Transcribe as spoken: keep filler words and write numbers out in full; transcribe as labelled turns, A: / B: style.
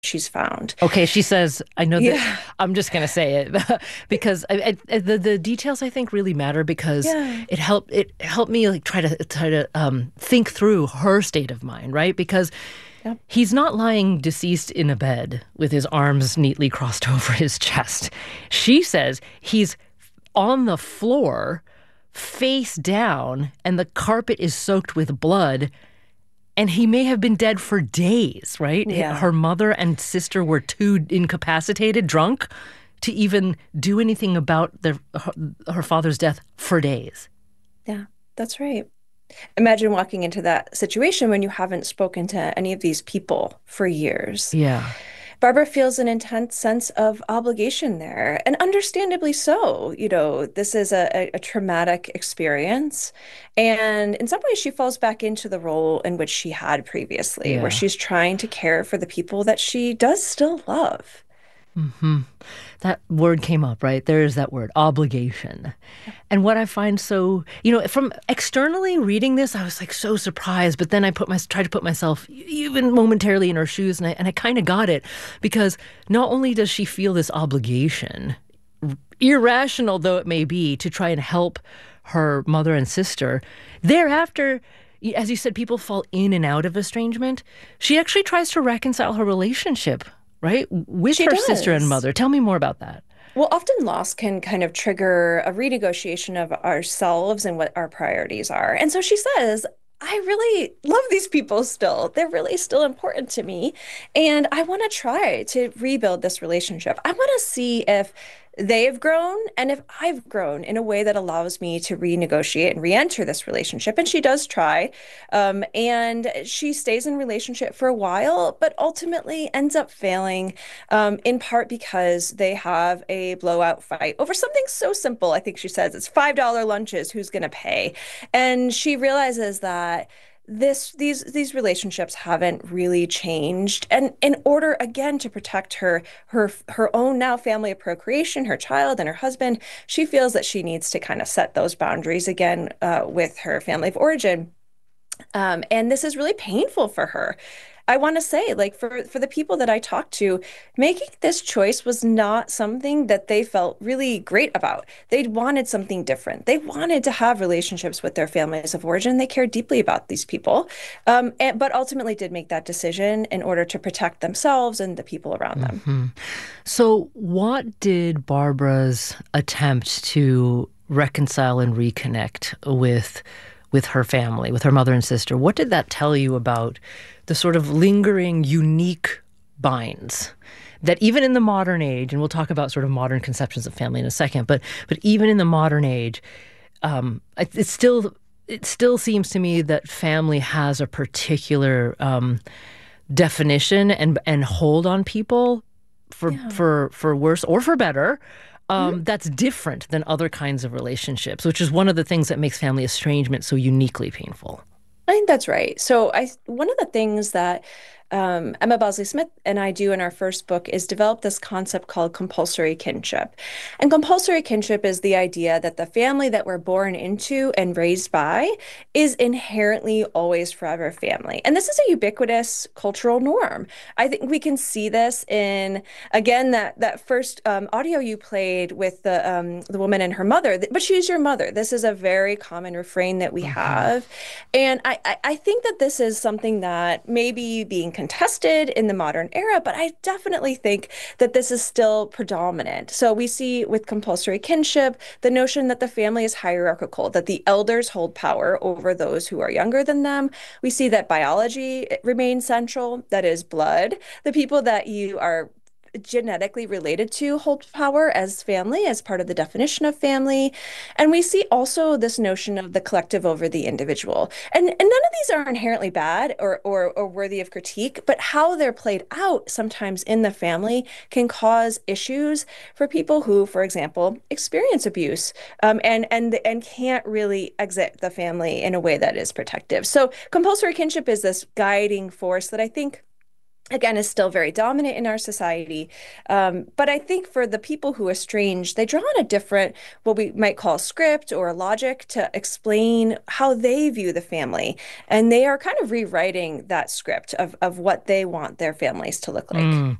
A: she's found.
B: Okay, she says, I know that
A: Yeah.
B: I'm just going to say it because I, I, the the details I think really matter because
A: Yeah.
B: it helped it helped me like try to try to um, think through her state of mind, right? Because
A: Yep.
B: he's not lying deceased in a bed with his arms neatly crossed over his chest. She says he's on the floor, face down, and the carpet is soaked with blood, and he may have been dead for days, right?
A: Yeah.
B: Her mother and sister were too incapacitated, drunk, to even do anything about their her, her father's death for days.
A: Yeah. That's right. Imagine walking into that situation when you haven't spoken to any of these people for years.
B: Yeah.
A: Barbara feels an intense sense of obligation there, and understandably so. You know, this is a, a, a traumatic experience. And in some ways, she falls back into the role in which she had previously, where
B: Yeah.
A: she's trying to care for the people that she does still love.
B: hmm That word came up, right? There is that word, obligation. And what I find so, you know, from externally reading this, I was like so surprised. But then I put my tried to put myself even momentarily in her shoes, and I and I kind of got it because not only does she feel this obligation, irrational though it may be, to try and help her mother and sister, thereafter, as you said, people fall in and out of estrangement. She actually tries to reconcile her relationship, right, with
A: She
B: her sister and
A: does.
B: mother. Tell me more about that.
A: Well, often loss can kind of trigger a renegotiation of ourselves and what our priorities are. And so she says, I really love these people still. They're really still important to me. And I want to try to rebuild this relationship. I want to see if they've grown and if I've grown in a way that allows me to renegotiate and re-enter this relationship. And she does try. Um, and she stays in relationship for a while, but ultimately ends up failing, um, in part because they have a blowout fight over something so simple. I think she says it's five dollar lunches. Who's going to pay? And she realizes that this these these relationships haven't really changed, and in order again to protect her her her own now family of procreation, her child and her husband, she feels that she needs to kind of set those boundaries again, uh, with her family of origin. Um, and this is really painful for her. I want to say, like, for for the people that I talked to, making this choice was not something that they felt really great about. They wanted something different. They wanted to have relationships with their families of origin. They cared deeply about these people, um, and, but ultimately did make that decision in order to protect themselves and the people around them.
B: hmm So, what did Barbara's attempt to reconcile and reconnect with with her family, with her mother and sister, what did that tell you about the sort of lingering, unique binds that even in the modern age, and we'll talk about sort of modern conceptions of family in a second, but but even in the modern age, um, it, it's still it still seems to me that family has a particular um, definition and and hold on people for
A: Yeah.
B: for for worse or for better,
A: Mhm.
B: um, that's different than other kinds of relationships, which is one of the things that makes family estrangement so uniquely painful.
A: I think that's right. So I one of the things that um, Emma Bosley Smith and I do in our first book is develop this concept called compulsory kinship. And compulsory kinship is the idea that the family that we're born into and raised by is inherently always forever family. And this is a ubiquitous cultural norm. I think we can see this in, again, that that first um, audio you played with the um, the woman and her mother. But she's your mother. This is a very common refrain that we
B: hmm
A: have. And I, I, I think that this is something that may be being contested in the modern era, but I definitely think that this is still predominant. So we see with compulsory kinship the notion that the family is hierarchical, that the elders hold power over those who are younger than them. We see that biology remains central, that is blood. The people that you are genetically related to hold power as family, as part of the definition of family. And we see also this notion of the collective over the individual. And, and none of these are inherently bad or, or, or worthy of critique, but how they're played out sometimes in the family can cause issues for people who, for example, experience abuse, um, and, and, and can't really exit the family in a way that is protective. So compulsory kinship is this guiding force that I think again, is still very dominant in our society. Um, but I think for the people who estrange, they draw on a different, what we might call script or logic to explain how they view the family. And they are kind of rewriting that script of, of what they want their families to look like.
B: Mm.